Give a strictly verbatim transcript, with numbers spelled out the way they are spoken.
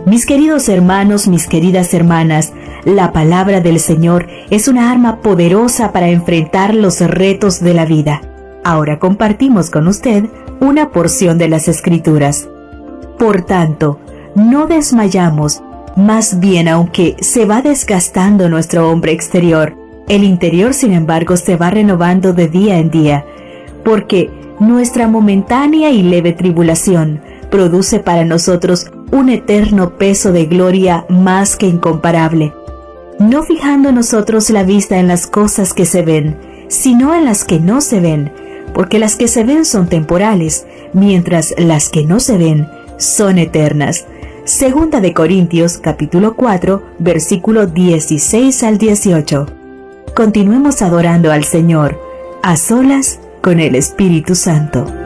Mis queridos hermanos, mis queridas hermanas, la palabra del Señor es una arma poderosa para enfrentar los retos de la vida. Ahora compartimos con usted una porción de las Escrituras. Por tanto, no desmayamos, más bien aunque se va desgastando nuestro hombre exterior, el interior sin embargo se va renovando de día en día, porque nuestra momentánea y leve tribulación produce para nosotros un eterno peso de gloria más que incomparable, no fijando nosotros la vista en las cosas que se ven, sino en las que no se ven, porque las que se ven son temporales, mientras las que no se ven son eternas. Segunda de Corintios, capítulo cuatro, versículo dieciséis al dieciocho. Continuemos adorando al Señor, a solas con el Espíritu Santo.